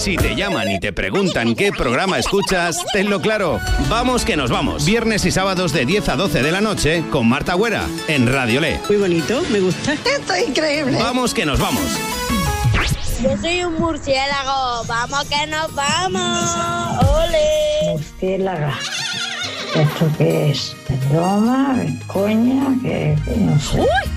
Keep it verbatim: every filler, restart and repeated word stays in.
Si te llaman y te preguntan qué programa escuchas, tenlo claro. Vamos que nos vamos. Viernes y sábados de diez a doce de la noche con Marta Güera en Radio Le. Muy bonito, me gusta. Esto es increíble. Vamos que nos vamos. Yo soy un murciélago. Vamos que nos vamos. ¡Ole! Murciélaga. ¿Esto qué es? ¿Es broma? ¿Es coña? ¿Qué? No sé. ¡Uy!